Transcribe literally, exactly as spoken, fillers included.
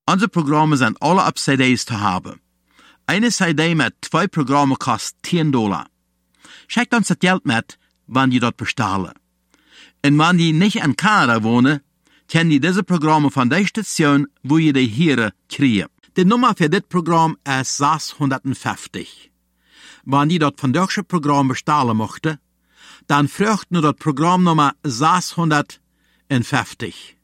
Unsere Programme sind alle auf C Ds zu haben. Eine C D mit zwei Programmen kostet zehn Dollar. Schickt uns das Geld mit, wenn die dort bestellen. Und wenn die nicht in Kanada wohnen, können die diese Programme von der Station, wo ihr die hier kriegen. Die Nummer für das Programm ist sechshundertfünfzig. Wenn die dort von deutschen Programm bestellen möchten, dann fragt nur das Programmnummer sechshundertfünfzig.